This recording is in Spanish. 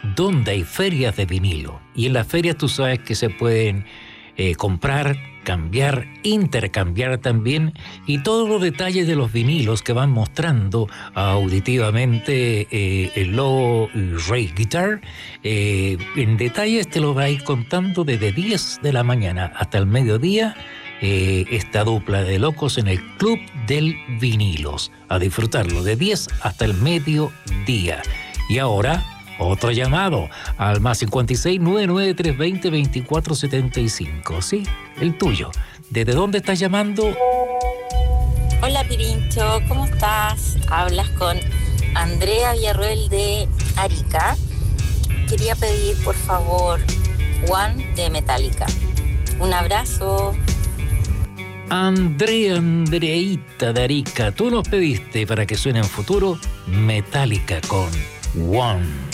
donde hay ferias de vinilo. Y en las ferias tú sabes que se pueden comprar, cambiar, intercambiar también, y todos los detalles de los vinilos que van mostrando auditivamente el logo Ray Guitar, en detalles te lo va a ir contando desde 10 de la mañana hasta el mediodía. Esta dupla de locos en el Club del Vinilos, a disfrutarlo de 10 hasta el mediodía. Y ahora otro llamado al más 56 99 320 2475. Sí, el tuyo. ¿Desde dónde estás llamando? Hola Pirincho, ¿cómo estás? Hablas con Andrea Villarroel de Arica. Quería pedir por favor One de Metallica. Un abrazo. Andreita de Arica, tú nos pediste para que suene en futuro Metallica con One.